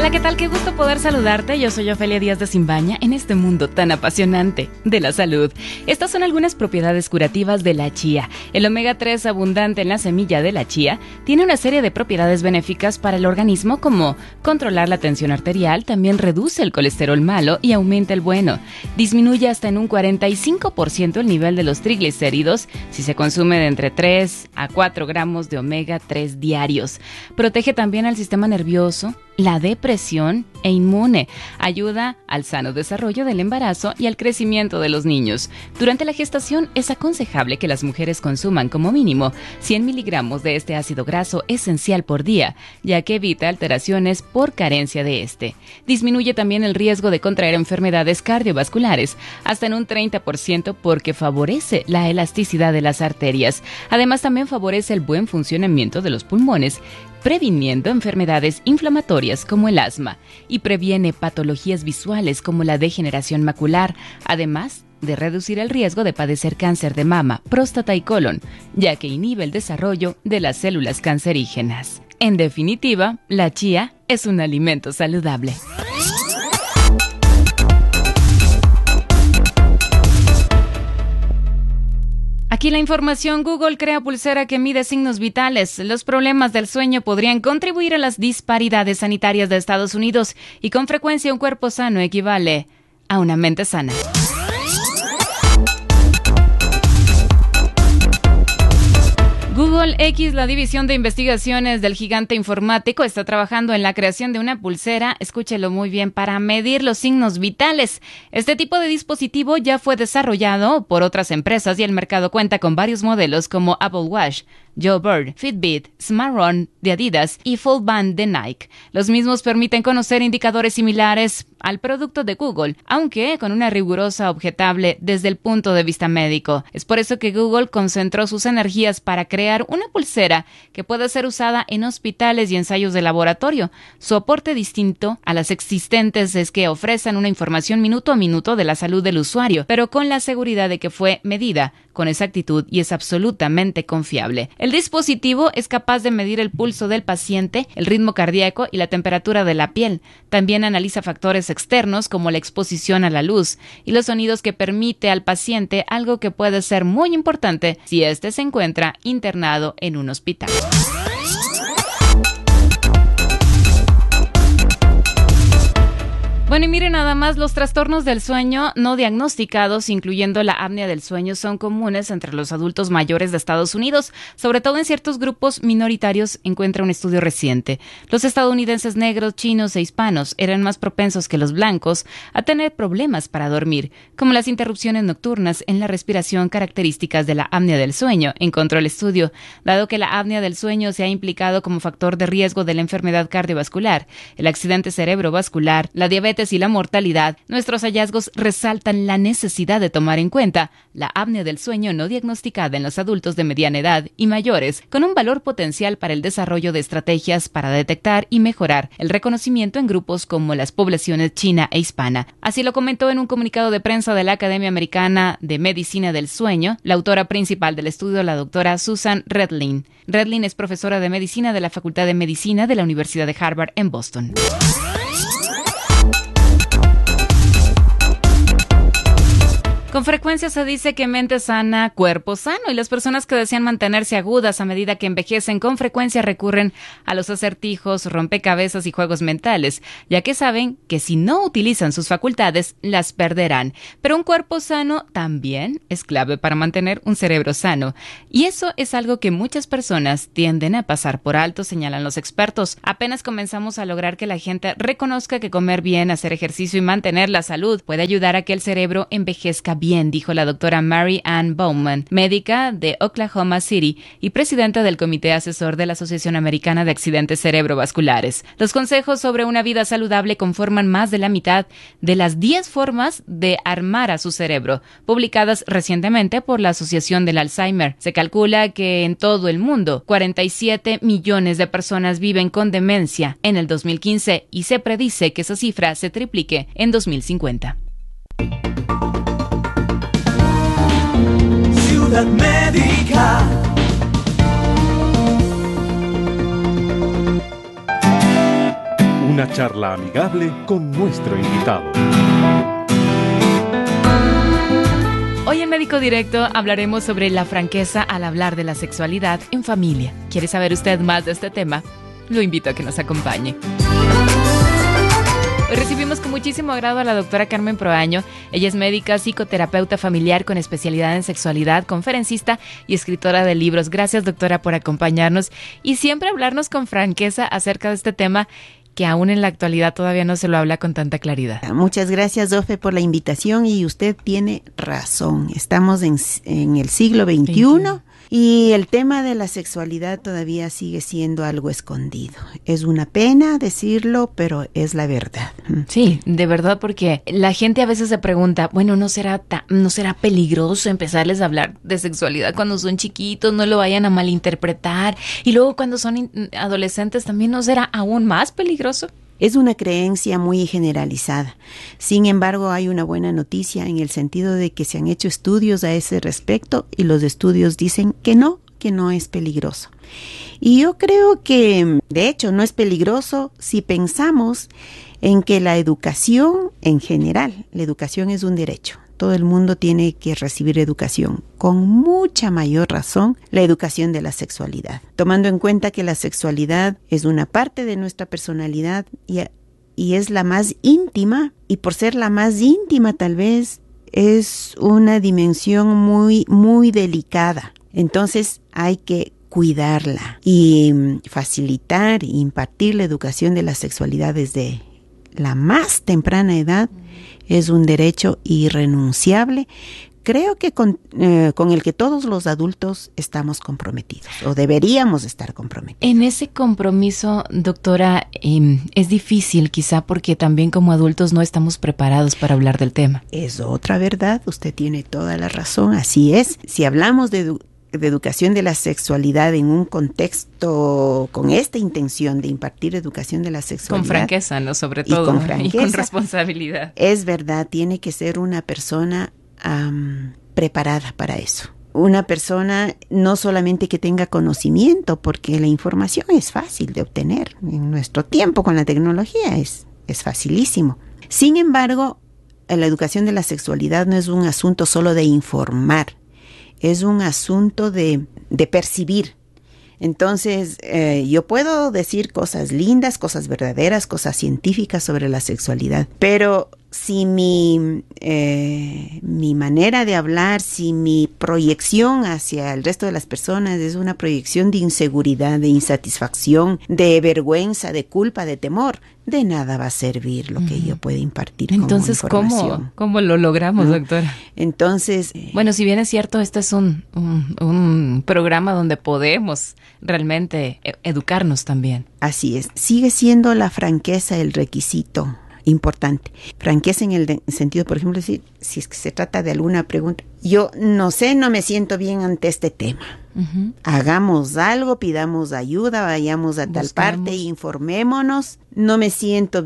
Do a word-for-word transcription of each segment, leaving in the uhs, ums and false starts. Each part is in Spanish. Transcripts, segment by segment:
Hola, ¿qué tal? Qué gusto poder saludarte. Yo soy Ofelia Díaz de Simbaña en este mundo tan apasionante de la salud. Estas son algunas propiedades curativas de la chía. El omega tres abundante en la semilla de la chía tiene una serie de propiedades benéficas para el organismo, como controlar la tensión arterial, también reduce el colesterol malo y aumenta el bueno. Disminuye hasta en un cuarenta y cinco por ciento el nivel de los triglicéridos si se consume de entre tres a cuatro gramos de omega tres diarios. Protege también al sistema nervioso, la depresión e inmune. Ayuda al sano desarrollo del embarazo y al crecimiento de los niños. Durante la gestación es aconsejable que las mujeres consuman como mínimo cien miligramos de este ácido graso esencial por día, ya que evita alteraciones por carencia de este. Disminuye también el riesgo de contraer enfermedades cardiovasculares hasta en un treinta por ciento porque favorece la elasticidad de las arterias. Además, también favorece el buen funcionamiento de los pulmones, previniendo enfermedades inflamatorias como el asma, y previene patologías visuales como la degeneración macular, además de reducir el riesgo de padecer cáncer de mama, próstata y colon, ya que inhibe el desarrollo de las células cancerígenas. En definitiva, la chía es un alimento saludable. Aquí la información. Google crea pulsera que mide signos vitales. Los problemas del sueño podrían contribuir a las disparidades sanitarias de Estados Unidos y con frecuencia un cuerpo sano equivale a una mente sana. Google X, la división de investigaciones del gigante informático, está trabajando en la creación de una pulsera, escúchelo muy bien, para medir los signos vitales. Este tipo de dispositivo ya fue desarrollado por otras empresas y el mercado cuenta con varios modelos como Apple Watch, Joe Bird, Fitbit, Smartrun de Adidas y Full Band de Nike. Los mismos permiten conocer indicadores similares al producto de Google, aunque con una rigurosa objetable desde el punto de vista médico. Es por eso que Google concentró sus energías para crear una pulsera que pueda ser usada en hospitales y ensayos de laboratorio. Su aporte distinto a las existentes es que ofrecen una información minuto a minuto de la salud del usuario, pero con la seguridad de que fue medida con exactitud y es absolutamente confiable. El dispositivo es capaz de medir el pulso del paciente, el ritmo cardíaco y la temperatura de la piel. También analiza factores externos como la exposición a la luz y los sonidos que permite al paciente, algo que puede ser muy importante si éste se encuentra internado en un hospital. Bueno, y miren nada más, los trastornos del sueño no diagnosticados, incluyendo la apnea del sueño, son comunes entre los adultos mayores de Estados Unidos, sobre todo en ciertos grupos minoritarios, encuentra un estudio reciente. Los estadounidenses negros, chinos e hispanos eran más propensos que los blancos a tener problemas para dormir, como las interrupciones nocturnas en la respiración características de la apnea del sueño, encontró el estudio. Dado que la apnea del sueño se ha implicado como factor de riesgo de la enfermedad cardiovascular, el accidente cerebrovascular, la diabetes y la mortalidad, nuestros hallazgos resaltan la necesidad de tomar en cuenta la apnea del sueño no diagnosticada en los adultos de mediana edad y mayores, con un valor potencial para el desarrollo de estrategias para detectar y mejorar el reconocimiento en grupos como las poblaciones china e hispana. Así lo comentó en un comunicado de prensa de la Academia Americana de Medicina del Sueño, la autora principal del estudio, la doctora Susan Redlin. Redlin es profesora de medicina de la Facultad de Medicina de la Universidad de Harvard en Boston. Con frecuencia se dice que mente sana, cuerpo sano, y las personas que desean mantenerse agudas a medida que envejecen con frecuencia recurren a los acertijos, rompecabezas y juegos mentales, ya que saben que si no utilizan sus facultades, las perderán. Pero un cuerpo sano también es clave para mantener un cerebro sano, y eso es algo que muchas personas tienden a pasar por alto, señalan los expertos. Apenas comenzamos a lograr que la gente reconozca que comer bien, hacer ejercicio y mantener la salud puede ayudar a que el cerebro envejezca bien. Bien, dijo la doctora Mary Ann Bowman, médica de Oklahoma City y presidenta del Comité Asesor de la Asociación Americana de Accidentes Cerebrovasculares. Los consejos sobre una vida saludable conforman más de la mitad de las diez formas de armar a su cerebro, publicadas recientemente por la Asociación del Alzheimer. Se calcula que en todo el mundo, cuarenta y siete millones de personas viven con demencia en el dos mil quince y se predice que esa cifra se triplique en dos mil cincuenta. Ciudad Médica. Una charla amigable con nuestro invitado. Hoy en Médico Directo hablaremos sobre la franqueza al hablar de la sexualidad en familia. ¿Quiere saber usted más de este tema? Lo invito a que nos acompañe. Hoy recibimos con muchísimo agrado a la doctora Carmen Proaño. Ella es médica, psicoterapeuta familiar con especialidad en sexualidad, conferencista y escritora de libros. Gracias, doctora, por acompañarnos y siempre hablarnos con franqueza acerca de este tema que aún en la actualidad todavía no se lo habla con tanta claridad. Muchas gracias, Dofe, por la invitación, y usted tiene razón. Estamos en, en el siglo veintiuno y el tema de la sexualidad todavía sigue siendo algo escondido. Es una pena decirlo, pero es la verdad. Sí, de verdad, porque la gente a veces se pregunta, bueno, ¿no será ta- no será peligroso empezarles a hablar de sexualidad cuando son chiquitos? No lo vayan a malinterpretar. Y luego cuando son in- adolescentes también, ¿no será aún más peligroso? Es una creencia muy generalizada. Sin embargo, hay una buena noticia en el sentido de que se han hecho estudios a ese respecto y los estudios dicen que no, que no es peligroso. Y yo creo que, de hecho, no es peligroso si pensamos en que la educación en general, la educación es un derecho. Todo el mundo tiene que recibir educación, con mucha mayor razón la educación de la sexualidad, tomando en cuenta que la sexualidad es una parte de nuestra personalidad y, y es la más íntima, y por ser la más íntima tal vez es una dimensión muy, muy delicada. Entonces hay que cuidarla y facilitar e impartir la educación de la sexualidad desde la más temprana edad. Es un derecho irrenunciable, creo que con, eh, con el que todos los adultos estamos comprometidos, o deberíamos estar comprometidos. En ese compromiso, doctora, eh, es difícil quizá porque también como adultos no estamos preparados para hablar del tema. Es otra verdad, usted tiene toda la razón, así es. Si hablamos de edu- de educación de la sexualidad en un contexto con esta intención de impartir educación de la sexualidad. Con franqueza, ¿no? Sobre todo. Y con franqueza. Y con responsabilidad. Es verdad, tiene que ser una persona um, preparada para eso. Una persona no solamente que tenga conocimiento, porque la información es fácil de obtener. En nuestro tiempo con la tecnología es, es facilísimo. Sin embargo, la educación de la sexualidad no es un asunto solo de informar. Es un asunto de, de percibir. Entonces, eh, yo puedo decir cosas lindas, cosas verdaderas, cosas científicas sobre la sexualidad, pero si mi, eh, mi manera de hablar, si mi proyección hacia el resto de las personas es una proyección de inseguridad, de insatisfacción, de vergüenza, de culpa, de temor, de nada va a servir lo que yo pueda impartir. Entonces, como información. ¿cómo, ¿cómo lo logramos, ¿no? Doctora? Entonces, eh, bueno, si bien es cierto, este es un, un, un programa donde podemos realmente educarnos también. Así es. Sigue siendo la franqueza el requisito importante. Franqueza en el de, sentido, por ejemplo, si, si es que se trata de alguna pregunta. Yo no sé, no me siento bien ante este tema. Uh-huh. Hagamos algo, pidamos ayuda, vayamos a Buscamos. tal parte, informémonos. No me siento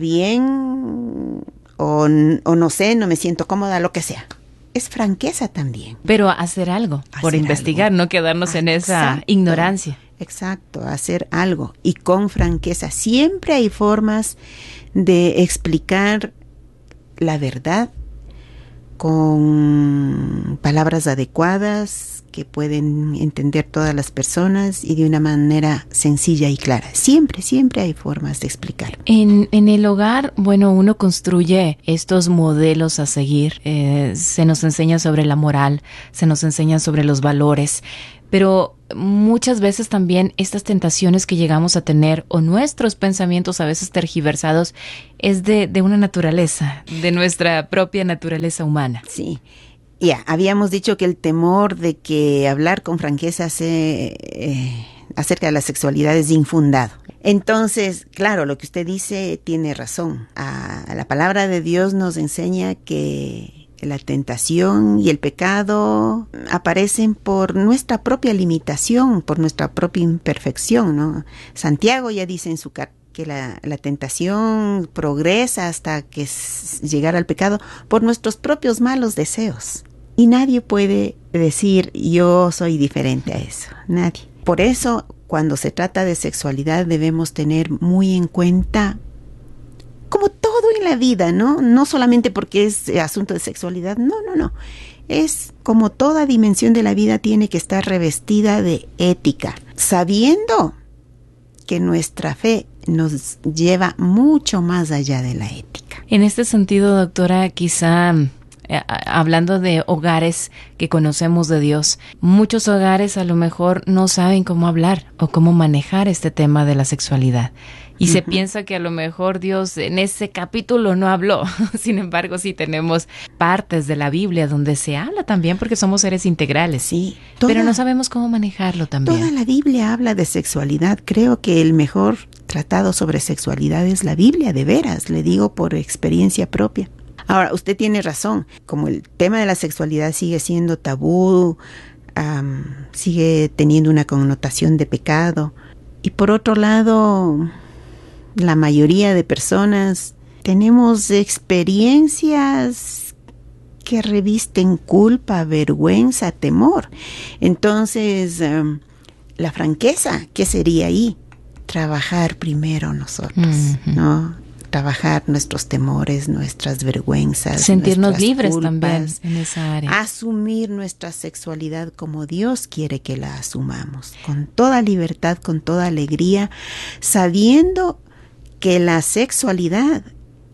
bien o, o no sé, no me siento cómoda, lo que sea. Es franqueza también. Pero hacer algo, hacer por investigar, algo. No quedarnos ah, en esa exacto, ignorancia. Exacto, hacer algo y con franqueza. Siempre hay formas de explicar la verdad con palabras adecuadas que pueden entender todas las personas y de una manera sencilla y clara. Siempre, siempre hay formas de explicar. En, en el hogar, bueno, uno construye estos modelos a seguir. Eh, se nos enseña sobre la moral, se nos enseña sobre los valores, pero muchas veces también estas tentaciones que llegamos a tener o nuestros pensamientos a veces tergiversados es de, de una naturaleza, de nuestra propia naturaleza humana. Sí. Ya, habíamos dicho que el temor de que hablar con franqueza se, eh, acerca de la sexualidad es infundado. Entonces, claro, lo que usted dice tiene razón. A, a la palabra de Dios nos enseña que la tentación y el pecado aparecen por nuestra propia limitación, por nuestra propia imperfección, ¿no? Santiago ya dice en su carta que la, la tentación progresa hasta que s- llegar al pecado por nuestros propios malos deseos. Y nadie puede decir yo soy diferente a eso, nadie. Por eso, cuando se trata de sexualidad debemos tener muy en cuenta en la vida, ¿no? No solamente porque es asunto de sexualidad, no, no, no. Es como toda dimensión de la vida tiene que estar revestida de ética, sabiendo que nuestra fe nos lleva mucho más allá de la ética. En este sentido, doctora, quizá eh, hablando de hogares que conocemos de Dios, muchos hogares a lo mejor no saben cómo hablar o cómo manejar este tema de la sexualidad. Y uh-huh. se piensa que a lo mejor Dios en ese capítulo no habló. Sin embargo, sí tenemos partes de la Biblia donde se habla también porque somos seres integrales. Sí. Toda, pero no sabemos cómo manejarlo también. Toda la Biblia habla de sexualidad. Creo que el mejor tratado sobre sexualidad es la Biblia, de veras, le digo por experiencia propia. Ahora, usted tiene razón. Como el tema de la sexualidad sigue siendo tabú, um, sigue teniendo una connotación de pecado. Y por otro lado, la mayoría de personas tenemos experiencias que revisten culpa, vergüenza, temor. Entonces, um, la franqueza, ¿qué sería ahí? Trabajar primero nosotros, uh-huh. ¿no? Trabajar nuestros temores, nuestras vergüenzas. Sentirnos nuestras libres culpas, también en esa área. Asumir nuestra sexualidad como Dios quiere que la asumamos, con toda libertad, con toda alegría, sabiendo que la sexualidad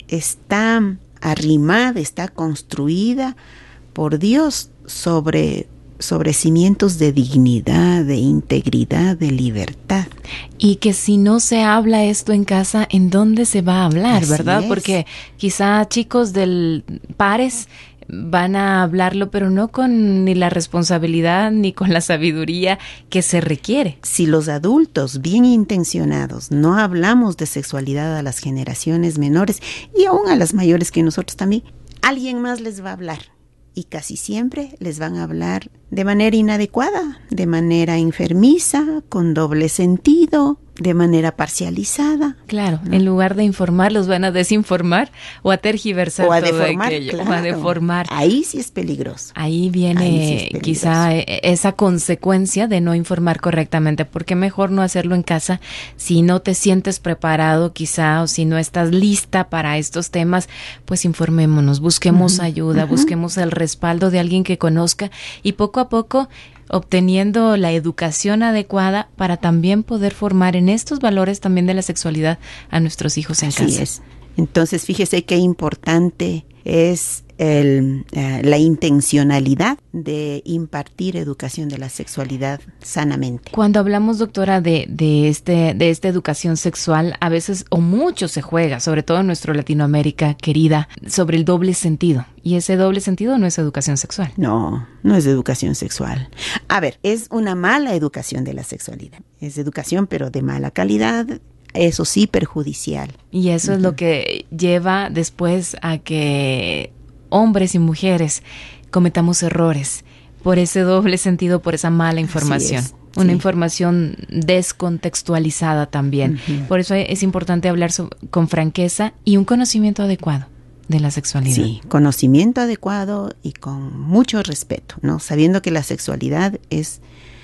está arrimada, está construida por Dios sobre, sobre cimientos de dignidad, de integridad, de libertad. Y que si no se habla esto en casa, ¿en dónde se va a hablar, Así verdad? es. Porque quizá chicos del pares van a hablarlo, pero no con ni la responsabilidad ni con la sabiduría que se requiere. Si los adultos bien intencionados no hablamos de sexualidad a las generaciones menores y aún a las mayores que nosotros también, alguien más les va a hablar. Y casi siempre les van a hablar de manera inadecuada, de manera enfermiza, con doble sentido, de manera parcializada. Claro, ¿no? En lugar de informar, los van a desinformar o a tergiversar o a todo deformar, aquello, claro. o a deformar. Ahí sí es peligroso. Ahí viene Ahí sí quizá esa consecuencia de no informar correctamente, porque mejor no hacerlo en casa si no te sientes preparado quizá o si no estás lista para estos temas, pues informémonos, busquemos uh-huh, ayuda, uh-huh. busquemos el respaldo de alguien que conozca y poco a poco obteniendo la educación adecuada para también poder formar en estos valores también de la sexualidad a nuestros hijos en Así casa. Es. Entonces, fíjese qué importante es el, uh, la intencionalidad de impartir educación de la sexualidad sanamente. Cuando hablamos, doctora, de, de, este, de esta educación sexual, a veces o mucho se juega, sobre todo en nuestra Latinoamérica querida, sobre el doble sentido. Y ese doble sentido no es educación sexual. No, no es educación sexual. A ver, es una mala educación de la sexualidad. Es educación, pero de mala calidad. Eso sí, perjudicial. Y eso uh-huh. es lo que lleva después a que hombres y mujeres cometamos errores por ese doble sentido, por esa mala información. Es, Una sí. información descontextualizada también. Uh-huh. Por eso es importante hablar so- con franqueza y un conocimiento adecuado de la sexualidad. Sí, conocimiento adecuado y con mucho respeto, ¿no? Sabiendo que la sexualidad es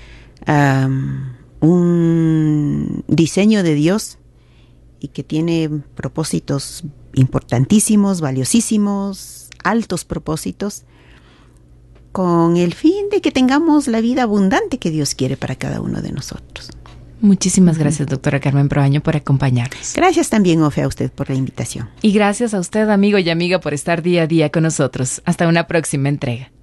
um, un diseño de Dios y que tiene propósitos importantísimos, valiosísimos, altos propósitos, con el fin de que tengamos la vida abundante que Dios quiere para cada uno de nosotros. Muchísimas gracias, doctora Carmen Proaño, por acompañarnos. Gracias también, Ofe, a usted por la invitación. Y gracias a usted, amigo y amiga, por estar día a día con nosotros. Hasta una próxima entrega.